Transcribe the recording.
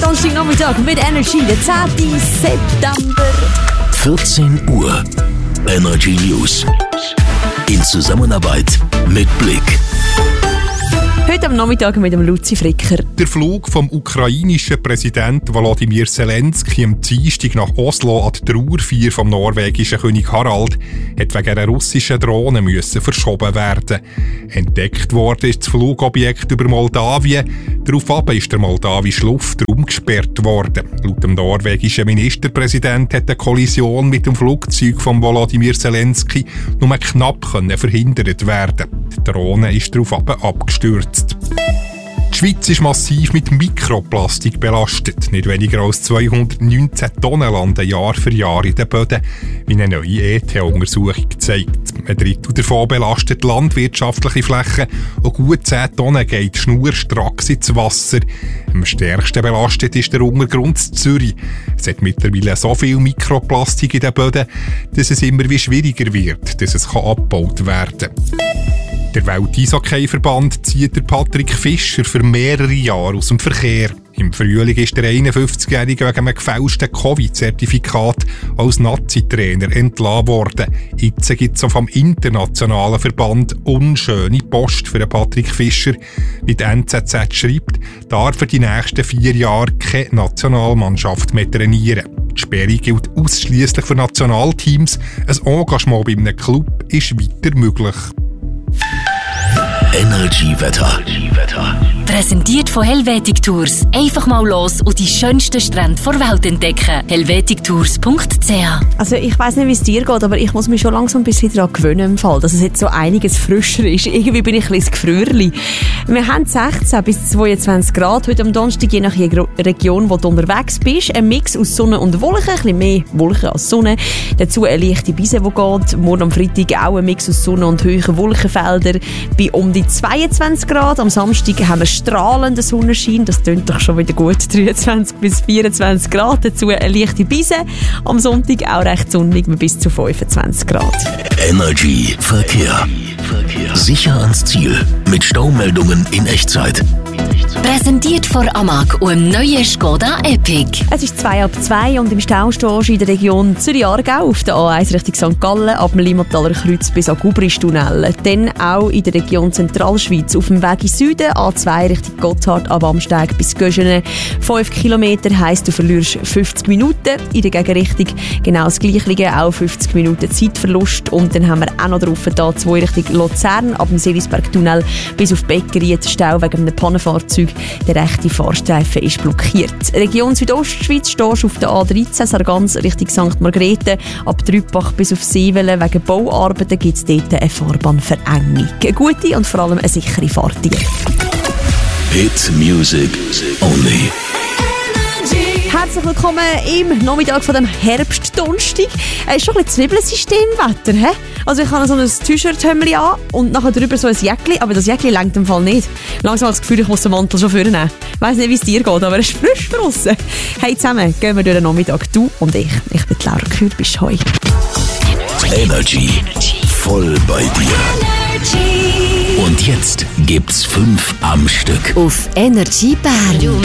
Donnerstagnachmittag mit Energy, der 10. September. 14 Uhr. Energy News. In Zusammenarbeit mit Blick. Heute am Nachmittag mit dem Luzi Fricker. Der Flug vom ukrainischen Präsidenten Volodymyr Zelensky am Dienstag nach Oslo an die Trauerfeier vom norwegischen König Harald hat wegen einer russischen Drohne müssen verschoben werden. Entdeckt worden ist das Flugobjekt über Moldawien. Daraufhin ist der moldawische Luftraum gesperrt worden. Laut dem norwegischen Ministerpräsident hat eine Kollision mit dem Flugzeug von Volodymyr Zelensky nur knapp verhindert werden. Die Drohne ist daraufhin abgestürzt. Die Schweiz ist massiv mit Mikroplastik belastet. Nicht weniger als 219 Tonnen landen Jahr für Jahr in den Böden, wie eine neue ETH-Untersuchung zeigt. Ein Drittel davon belastet landwirtschaftliche Flächen und gut 10 Tonnen geht schnurstracks ins Wasser. Am stärksten belastet ist der Untergrund in Zürich. Es hat mittlerweile so viel Mikroplastik in den Böden, dass es immer wie schwieriger wird, dass es abgebaut werden kann. Der Welt-Eishockey-Verband zieht der Patrick Fischer für mehrere Jahre aus dem Verkehr. Im Frühling ist der 51-Jährige wegen einem gefälschten Covid-Zertifikat als Nazi-Trainer entlassen worden. Jetzt gibt es vom internationalen Verband unschöne Post für Patrick Fischer. Wie die NZZ schreibt, darf er die nächsten 4 Jahre keine Nationalmannschaft mehr trainieren. Die Sperre gilt ausschliesslich für Nationalteams. Ein Engagement bei einem Club ist weiter möglich. Energy-Wetter. Präsentiert von Helvetic Tours. Einfach mal los und die schönsten Strände der Welt entdecken. helvetictours.ch. Also ich weiss nicht, wie es dir geht, aber ich muss mich schon langsam ein bisschen daran gewöhnen, im Fall, dass es jetzt so einiges frischer ist. Irgendwie bin ich ein bisschen Gefrierli. Wir haben 16 bis 22 Grad heute am Donnerstag, je nach Region, wo du unterwegs bist. Ein Mix aus Sonne und Wolken, ein bisschen mehr Wolken als Sonne. Dazu eine leichte Brise, die geht. Morgen am Freitag auch ein Mix aus Sonne und hohen Wolkenfeldern bei um die 22 Grad. Am Samstag haben wir strahlenden Sonnenschein. Das tönt doch schon wieder gut. 23 bis 24 Grad. Dazu eine leichte Brise. Am Sonntag auch recht sonnig bis zu 25 Grad. Energy Verkehr. Sicher ans Ziel. Mit Staumeldungen in Echtzeit. Präsentiert von Amag und dem neuen Skoda Epic. Es ist 2:02 und im Stau stehst du in der Region Zürich-Aargau auf der A1 Richtung St. Gallen, ab dem Limataler Kreuz bis an Gubristunnel. Dann auch in der Region Zentralschweiz auf dem Weg in Süden, A2 Richtung Gotthard, ab Amsteig bis Göschenen. 5 Kilometer heisst, du verlierst 50 Minuten. In der Gegenrichtung genau das Gleiche, auch 50 Minuten Zeitverlust. Und dann haben wir auch noch drauf die A2 Richtung Luzern, ab dem Seelisberg-Tunnel bis auf Beckery, Stau wegen einem Pannenfahrzeug. Der rechte Fahrstreifen ist blockiert. Region Südostschweiz stehst du auf der A13 Sargans Richtung St. Margrethe. Ab Trüppach bis auf Seewellen wegen Bauarbeiten gibt es dort eine Fahrbahnverengung. Eine gute und vor allem eine sichere Fahrt. Hit Music Only. Herzlich willkommen im Nachmittag von dem Herbstdonnerstag. Es ist schon ein bisschen Zwiebelsystemwetter, he? Also ich habe so ein T-Shirt-Hömmchen an und nachher drüber so ein Jäckli, aber das Jäckli reicht im Fall nicht. Langsam habe ich das Gefühl, ich muss den Mantel schon vornehmen. Ich weiss nicht, wie es dir geht, aber es ist frisch draussen. Hey zusammen, gehen wir durch den Nachmittag, du und ich. Ich bin Laura Kühl, bis heute. Energy. Voll bei dir. Und jetzt gibt's 5 am Stück. Auf Energy Bern.